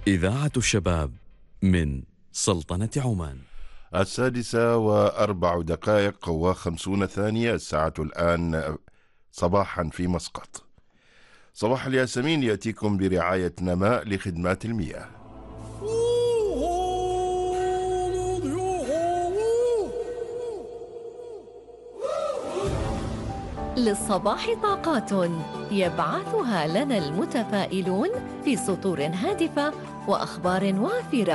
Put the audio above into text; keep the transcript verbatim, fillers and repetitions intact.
إذاعة الشباب من سلطنة عمان. السادسة وأربع دقائق وخمسون ثانية، الساعة الآن صباحا في مسقط. صباح الياسمين يأتيكم برعاية نماء لخدمات المياه. للصباح طاقات يبعثها لنا المتفائلون في سطور هادفة وأخبار وافرة.